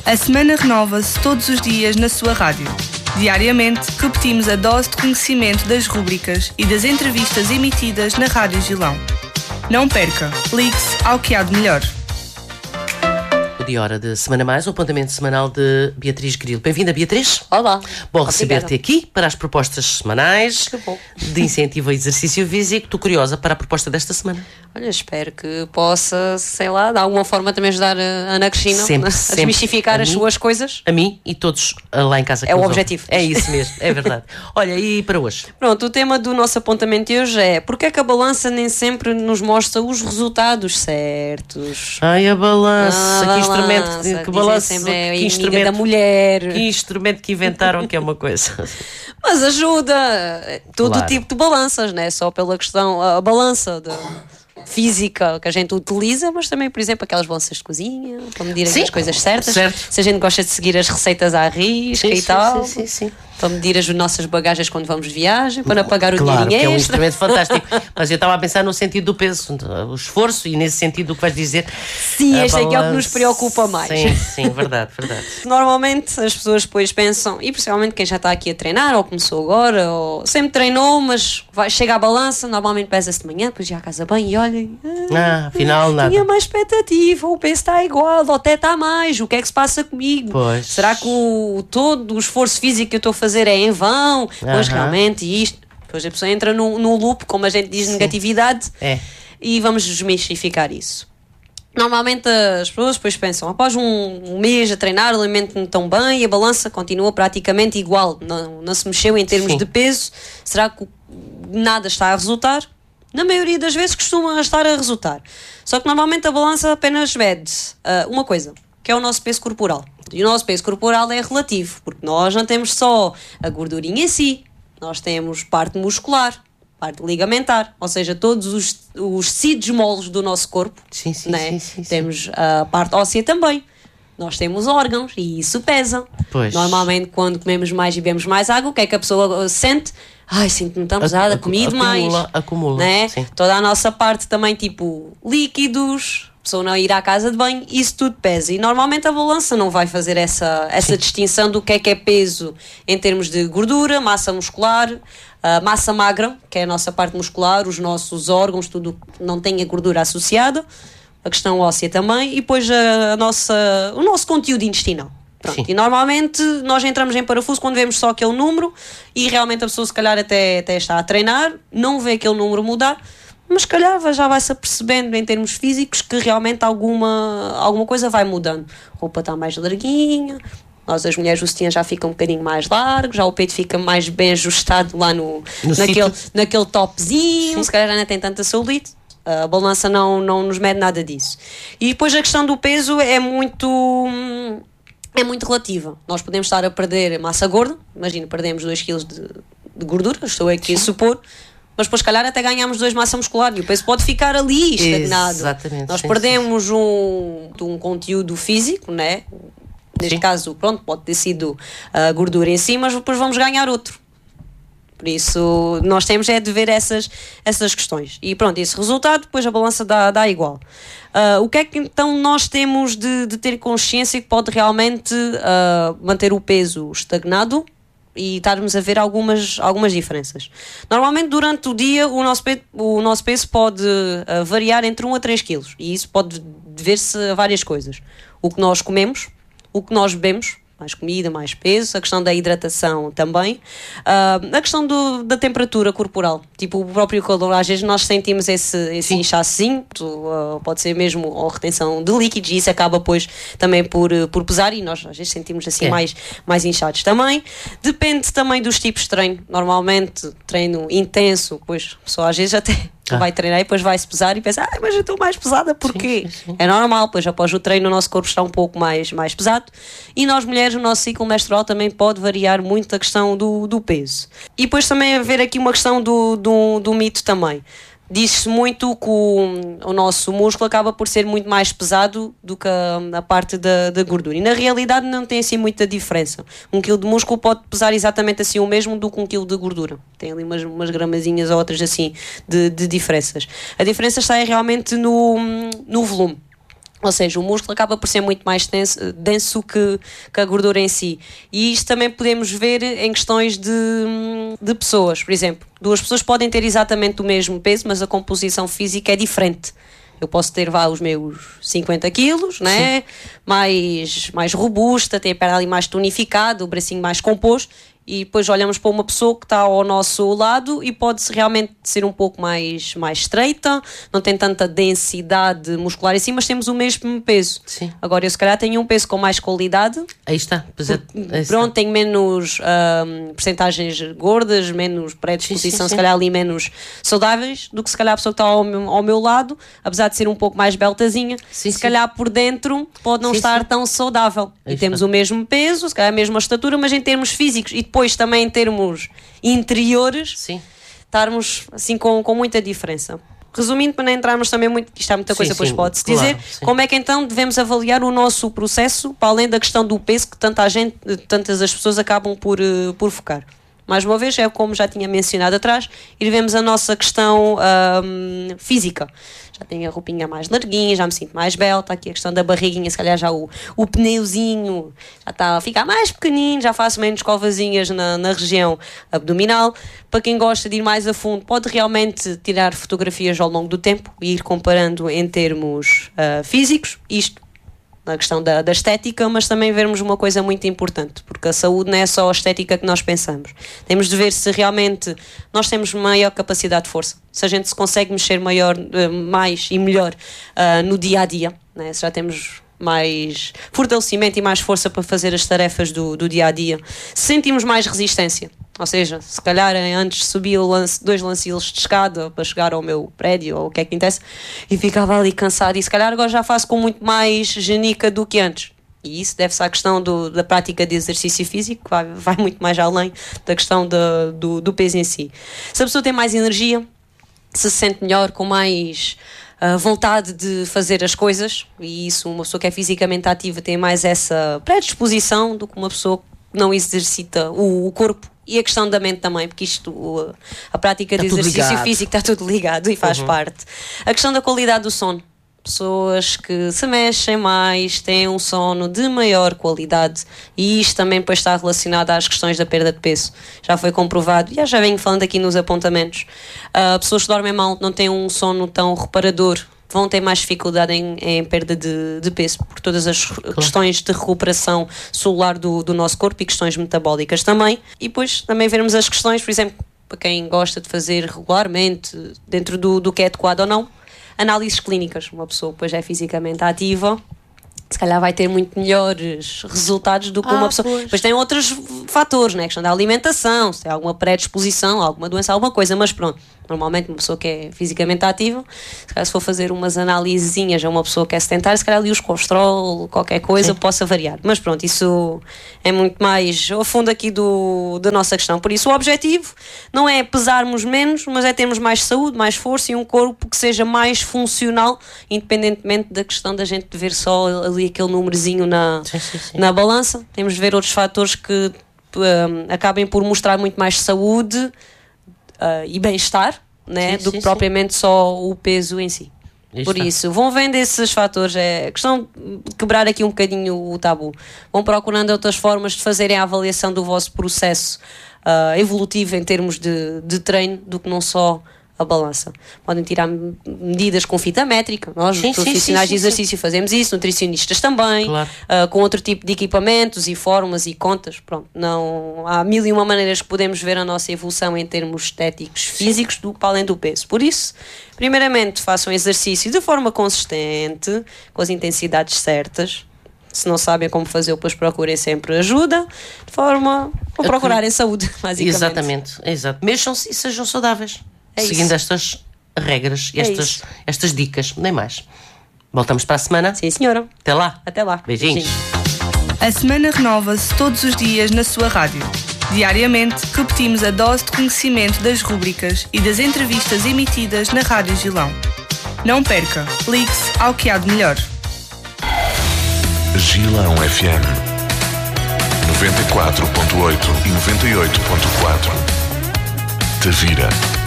A semana renova-se todos os dias na sua rádio. Diariamente, repetimos a dose de conhecimento das rúbricas e das entrevistas emitidas na Rádio Gilão. Não perca, ligue-se ao que há de melhor. De hora de Semana Mais, o apontamento semanal de Beatriz Grilo. Bem-vinda, Beatriz. Olá. Bom receber-te aqui para as propostas semanais de incentivo ao exercício físico. Estou curiosa para a proposta desta semana. Olha, espero que possa, sei lá, de alguma forma também ajudar a Ana Cristina a desmistificar as suas coisas. A mim e todos lá em casa. É o objetivo. É isso mesmo, é verdade. Olha, e para hoje? Pronto, o tema do nosso apontamento de hoje é: porque é que a balança nem sempre nos mostra os resultados certos? Ai, a balança, que instrumento, que balança, sempre é que instrumento da mulher. Que instrumento que inventaram que é uma coisa. Mas ajuda todo tipo de balanças, não é só pela questão, a balança física que a gente utiliza, mas também, por exemplo, aquelas balanças de cozinha para medir as coisas certas. Certo. Se a gente gosta de seguir as receitas à risca e tal. Sim. Para medir as nossas bagagens quando vamos de viagem, para não pagar o dinheiro que é um extra. instrumento fantástico. Mas eu estava a pensar no sentido do peso, o esforço, e nesse sentido o que vais dizer. Sim, este aqui é o que nos preocupa mais. Sim, verdade. Normalmente as pessoas depois pensam, e principalmente quem já está aqui a treinar, ou começou agora, ou sempre treinou, mas chega à balança, normalmente pesa-se de manhã, depois já à casa bem e olhem. Afinal nada. Tinha mais expectativa, o peso está igual, ou até está mais, o que é que se passa comigo? Pois. Será que todo o esforço físico que eu estou a fazer é em vão? Pois realmente isto. Depois a pessoa entra num loop, como a gente diz, de negatividade, e vamos desmistificar isso. Normalmente as pessoas depois pensam, após um mês a treinar, alimento-me tão bem e a balança continua praticamente igual, não se mexeu em termos de peso. Será que nada está a resultar? Na maioria das vezes costuma estar a resultar. Só que normalmente a balança apenas mede uma coisa, que é o nosso peso corporal. E o nosso peso corporal é relativo, porque nós não temos só a gordurinha em si, nós temos parte muscular, parte ligamentar, ou seja, todos os tecidos moles do nosso corpo. Sim. Temos a parte óssea também. Nós temos órgãos e isso pesa. Pois. Normalmente quando comemos mais e bebemos mais água, o que é que a pessoa sente? Ai, sinto-me tão pesada, comi demais. Acumula. Né? Toda a nossa parte também, tipo líquidos, a pessoa não ir à casa de banho, isso tudo pesa. E normalmente a balança não vai fazer essa distinção do que é peso em termos de gordura, massa muscular, massa magra, que é a nossa parte muscular, os nossos órgãos, tudo não tem a gordura associada, a questão óssea também, e depois o nosso conteúdo intestinal. Pronto. E normalmente nós entramos em parafuso quando vemos só aquele número e realmente a pessoa se calhar até está a treinar, não vê aquele número mudar, mas se calhar já vai-se apercebendo em termos físicos que realmente alguma coisa vai mudando. A roupa está mais larguinha, nós as mulheres o sutiã já fica um bocadinho mais largo, já o peito fica mais bem ajustado lá naquele topzinho, se calhar já não tem tanta celulite. A balança não nos mede nada disso. E depois a questão do peso é muito relativa. Nós podemos estar a perder massa gorda, imagina, perdemos 2 kg de gordura, estou aqui a supor, mas depois, se calhar, até ganhamos 2 massa muscular e o peso pode ficar ali estagnado. Exatamente. Nós perdemos um conteúdo físico, né? Neste caso, pronto, pode ter sido a gordura em si, mas depois vamos ganhar outro. Por isso, nós temos de ver essas questões. E pronto, esse resultado, depois a balança dá igual. O que é que então nós temos de ter consciência que pode realmente manter o peso estagnado e estarmos a ver algumas diferenças? Normalmente, durante o dia, o nosso peso pode variar entre 1 a 3 kg. E isso pode dever-se a várias coisas. O que nós comemos, o que nós bebemos, mais comida, mais peso, a questão da hidratação também, a questão da temperatura corporal, tipo o próprio calor, às vezes nós sentimos esse inchaçozinho, pode ser mesmo ou retenção de líquidos, e isso acaba depois também por pesar, e nós às vezes sentimos assim mais inchados também. Depende também dos tipos de treino. Normalmente treino intenso, pois só às vezes até vai treinar e depois vai-se pesar e pensa, mas eu estou mais pesada, porquê? Sim. É normal, pois após o treino o nosso corpo está um pouco mais pesado, e nós mulheres o nosso ciclo menstrual também pode variar muito a questão do peso. E depois também haver aqui uma questão do mito também. Diz-se muito que o nosso músculo acaba por ser muito mais pesado do que a parte da gordura. E na realidade não tem assim muita diferença. 1 kg de músculo pode pesar exatamente assim o mesmo do que 1 kg de gordura. Tem ali umas gramazinhas ou outras assim de diferenças. A diferença está realmente no volume. Ou seja, o músculo acaba por ser muito mais denso que a gordura em si. E isto também podemos ver em questões de pessoas. Por exemplo, 2 pessoas podem ter exatamente o mesmo peso, mas a composição física é diferente. Eu posso ter os meus 50 quilos, né? mais robusta, ter a perna ali mais tonificada, o bracinho mais composto, e depois olhamos para uma pessoa que está ao nosso lado e pode realmente ser um pouco mais estreita, não tem tanta densidade muscular em si, mas temos o mesmo peso. Sim. Agora eu se calhar tenho um peso com mais qualidade. Aí está. Pronto, tenho menos percentagens gordas, menos predisposição, se calhar ali menos saudáveis, do que se calhar a pessoa que está ao meu lado, apesar de ser um pouco mais beltazinha, se calhar por dentro pode não estar tão saudável. Aí e está. temos o mesmo peso, se calhar a mesma estatura, mas em termos físicos e depois também em termos interiores, estarmos assim com muita diferença. Resumindo, para não entrarmos também muito, isto há muita coisa, depois pode-se dizer, como é que então devemos avaliar o nosso processo, para além da questão do peso que tantas as pessoas acabam por focar. Mais uma vez, é como já tinha mencionado atrás, e vemos a nossa questão física. Já tenho a roupinha mais larguinha, já me sinto mais belta, aqui a questão da barriguinha, se calhar já o pneuzinho já está a ficar mais pequenino, já faço menos covazinhas na região abdominal. Para quem gosta de ir mais a fundo, pode realmente tirar fotografias ao longo do tempo e ir comparando em termos físicos, isto na questão da estética, mas também vermos uma coisa muito importante, porque a saúde não é só a estética que nós pensamos. Temos de ver se realmente nós temos maior capacidade de força, se a gente se consegue mexer mais e melhor no dia a dia, né? Se já temos mais fortalecimento e mais força para fazer as tarefas do dia a dia, se sentimos mais resistência. Ou seja, se calhar antes subia 2 lancelos de escada para chegar ao meu prédio ou o que é que interessa e ficava ali cansado, e se calhar agora já faço com muito mais genica do que antes. E isso deve-se à questão da prática de exercício físico, que vai muito mais além da questão do peso em si. Se a pessoa tem mais energia, se sente melhor, com mais vontade de fazer as coisas, e isso, uma pessoa que é fisicamente ativa tem mais essa predisposição do que uma pessoa que não exercita o corpo. E a questão da mente também, porque a prática de exercício físico está tudo ligado e faz parte. A questão da qualidade do sono. Pessoas que se mexem mais, têm um sono de maior qualidade, e isto também depois está relacionado às questões da perda de peso. Já foi comprovado, e já venho falando aqui nos apontamentos. Pessoas que dormem mal, não têm um sono tão reparador, vão ter mais dificuldade em perda de peso, por todas as questões de recuperação celular do nosso corpo e questões metabólicas também. E depois também vermos as questões, por exemplo, para quem gosta de fazer regularmente, dentro do que é adequado ou não, análises clínicas. Uma pessoa depois é fisicamente ativa, se calhar vai ter muito melhores resultados do que uma pessoa. Depois tem outros fatores, né? A questão da alimentação, se tem alguma predisposição, alguma doença, alguma coisa, mas pronto. Normalmente uma pessoa que é fisicamente ativa, se calhar se for fazer umas análisezinhas a uma pessoa que é sedentária, se calhar ali os colesterol, qualquer coisa, possa variar. Mas pronto, isso é muito mais ao fundo aqui da nossa questão. Por isso o objetivo não é pesarmos menos, mas é termos mais saúde, mais força e um corpo que seja mais funcional, independentemente da questão da gente ver só ali aquele númerozinho na balança. Temos de ver outros fatores que acabem por mostrar muito mais saúde e bem-estar, né, do que propriamente só o peso em si. Por isso, vão vendo esses fatores, é questão de quebrar aqui um bocadinho o tabu. Vão procurando outras formas de fazerem a avaliação do vosso processo evolutivo em termos de treino, do que não só a balança. Podem tirar medidas com fita métrica, nós profissionais de exercício fazemos isso, nutricionistas também, com outro tipo de equipamentos e formas e contas. Pronto, não, há 1001 maneiras que podemos ver a nossa evolução em termos estéticos, físicos, do que para além do peso. Por isso, primeiramente façam exercício de forma consistente, com as intensidades certas. Se não sabem como fazer, depois procurem sempre ajuda, de forma a procurarem saúde, basicamente. Exatamente, exato. Mexam-se e sejam saudáveis. Seguindo estas regras e estas dicas, nem mais. Voltamos para a semana? Sim, senhora. Até lá. Até lá. Beijinhos. A semana renova-se todos os dias na sua rádio. Diariamente, repetimos a dose de conhecimento das rúbricas e das entrevistas emitidas na Rádio Gilão. Não perca, ligue-se ao que há de melhor. Gilão FM 94.8 e 98.4 Tavira.